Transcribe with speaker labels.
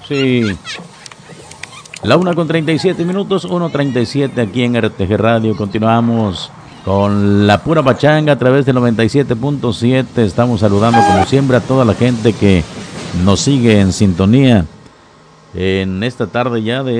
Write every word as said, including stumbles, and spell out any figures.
Speaker 1: Sí. La una con treinta y siete minutos, uno treinta y siete aquí en R T G Radio. Continuamos con la pura pachanga a través del noventa y siete punto siete. Estamos saludando como siempre a toda la gente que nos sigue en sintonía en esta tarde ya de